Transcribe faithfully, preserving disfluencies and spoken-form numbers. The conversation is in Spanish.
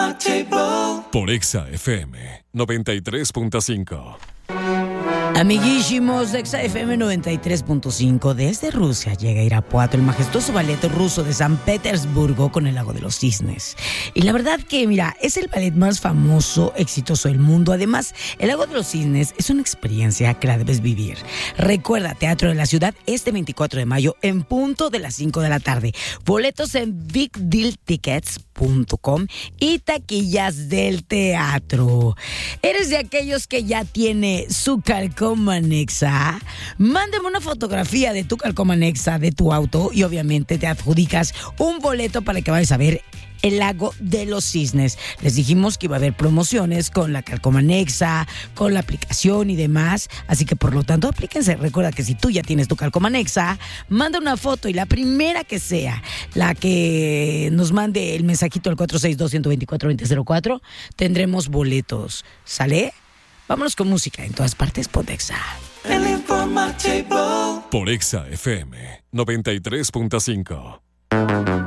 Por Exa F M noventa y tres punto cinco. Amiguísimos de Exa F M noventa y tres punto cinco, desde Rusia llega a Irapuato el majestuoso ballet ruso de San Petersburgo con el Lago de los Cisnes. Y la verdad que, mira, es el ballet más famoso, exitoso del mundo. Además, el Lago de los Cisnes es una experiencia que la debes vivir. Recuerda, Teatro de la Ciudad, este veinticuatro de mayo, en punto de las cinco de la tarde. Boletos en big deal tickets punto com y taquillas del teatro. ¿Eres de aquellos que ya tiene su Calcoma Nexa? Mándame una fotografía de tu Calcoma Nexa de tu auto y obviamente te adjudicas un boleto para que vayas a ver el Lago de los Cisnes. Les dijimos que iba a haber promociones con la Calcoma Nexa, con la aplicación y demás, así que por lo tanto aplíquense. Recuerda que si tú ya tienes tu Calcoma Nexa, manda una foto y la primera que sea, la que nos mande el mensajito al cuatro seis dos, uno dos cuatro, dos cero cero cuatro, tendremos boletos. ¿Sale? Vámonos con música en todas partes por Exa. El informativo. Por Exa F M noventa y tres punto cinco.